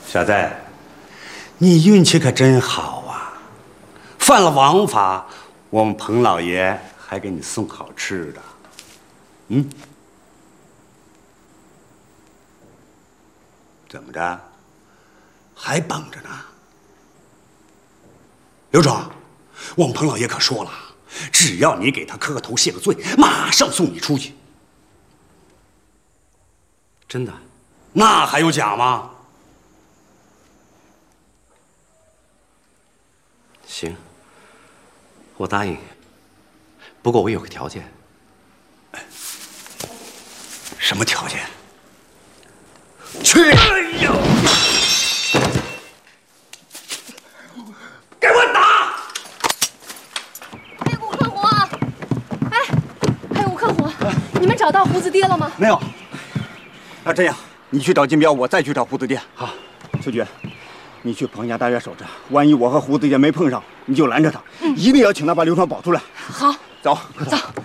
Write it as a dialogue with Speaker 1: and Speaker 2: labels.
Speaker 1: 小子，你运气可真好啊！犯了王法，我们彭老爷还给你送好吃的。怎么着？还绷着呢？刘壮，我们彭老爷可说了，只要你给他磕个头谢个罪，马上送你出去。
Speaker 2: 真的？
Speaker 1: 那还有假吗？
Speaker 2: 行，我答应。不过我有个条件。
Speaker 1: 什么条件？去！哎呦！给我打！
Speaker 3: 哎，吴克虎啊！哎，吴克虎，你们找到胡子爹了吗？
Speaker 4: 没有。那这样，你去找金彪，我再去找胡子爹。好，秋菊，你去彭家大院守着，万一我和胡子爹没碰上，你就拦着他，一定要请他把刘川保出来。
Speaker 3: 好，
Speaker 4: 走，
Speaker 3: 走。